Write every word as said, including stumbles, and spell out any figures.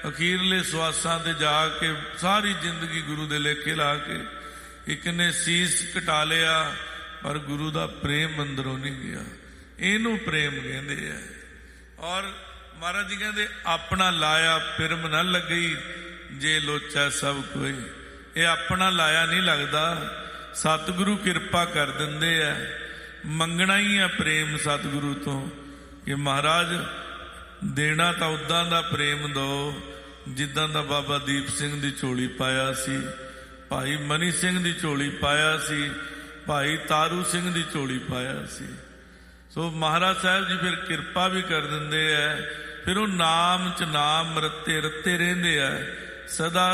ਅਖੀਰਲੇ ਸਵਾਸਾਂ ਤੇ ਜਾ ਕੇ ਸਾਰੀ ਜ਼ਿੰਦਗੀ ਗੁਰੂ ਦੇ ਲੇਖੇ ਲਾ ਕੇ ਇੱਕ ਨੇ ਸੀਸ ਘਟਾ ਲਿਆ, ਪਰ ਗੁਰੂ ਦਾ ਪ੍ਰੇਮ ਅੰਦਰੋਂ ਨਹੀਂ ਗਿਆ। ਇਹਨੂੰ ਪ੍ਰੇਮ ਕਹਿੰਦੇ ਆ। ਔਰ ਮਹਾਰਾਜ ਜੀ ਕਹਿੰਦੇ ਆਪਣਾ ਲਾਇਆ ਪਿਰਮ ਨਾ ਲੱਗਈ, ਜੇ ਲੋਚਾ ਸਭ ਕੋਈ। ਇਹ ਆਪਣਾ ਲਾਇਆ ਨਹੀਂ ਲੱਗਦਾ, ਸਤਿਗੁਰੂ ਕਿਰਪਾ ਕਰ ਦਿੰਦੇ ਆ। ਮੰਗਣਾ ਹੀ ਆ ਪ੍ਰੇਮ ਸਤਿਗੁਰੂ ਤੋਂ ਕਿ ਮਹਾਰਾਜ ਦੇਣਾ ਤਾਂ ਉੱਦਾਂ ਦਾ ਪ੍ਰੇਮ ਦਿਓ ਜਿੱਦਾਂ ਦਾ ਬਾਬਾ ਦੀਪ ਸਿੰਘ ਦੀ ਝੋਲੀ ਪਾਇਆ ਸੀ, ਭਾਈ ਮਨੀ ਸਿੰਘ ਦੀ ਝੋਲੀ ਪਾਇਆ ਸੀ, ਭਾਈ ਤਾਰੂ ਸਿੰਘ ਦੀ ਝੋਲੀ ਪਾਇਆ ਸੀ। ਸੋ ਮਹਾਰਾਜ ਸਾਹਿਬ ਜੀ ਫਿਰ ਕਿਰਪਾ ਵੀ ਕਰ ਦਿੰਦੇ ਆ। ਫਿਰ ਉਹ ਨਾਮ ਚ ਨਾਮ ਰਤੇ ਰਤੇ ਰਹਿੰਦੇ ਆ ਸਦਾ